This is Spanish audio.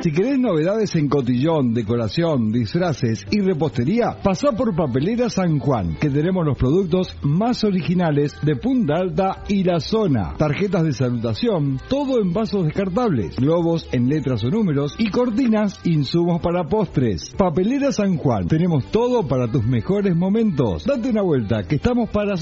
Si querés novedades en cotillón, decoración, disfraces y repostería, pasá por Papelera San Juan, que tenemos los productos más originales de Punta Alta y la zona. Tarjetas de salutación, todo en vasos descartables, globos en letras o números y cortinas, insumos para postres. Papelera San Juan, tenemos todo para tus mejores momentos. Date una vuelta, que estamos para